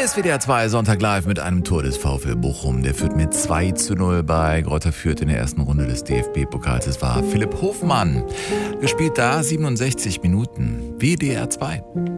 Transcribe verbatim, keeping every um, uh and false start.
S W D R zwei Sonntag live mit einem Tor des VfL Bochum. Der führt mit zwei zu null bei Greuther Fürth in der ersten Runde des D F B-Pokals. Es war Philipp Hofmann. Gespielt da siebenundsechzig Minuten. W D R zwei.